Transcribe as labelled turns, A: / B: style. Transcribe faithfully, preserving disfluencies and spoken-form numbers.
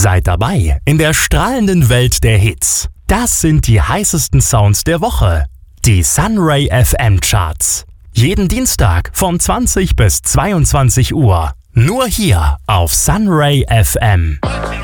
A: Seid dabei in der strahlenden Welt der Hits. Das sind die heißesten Sounds der Woche. Die Sunray F M Charts. Jeden Dienstag von zwanzig bis zweiundzwanzig Uhr. Nur hier auf Sunray F M.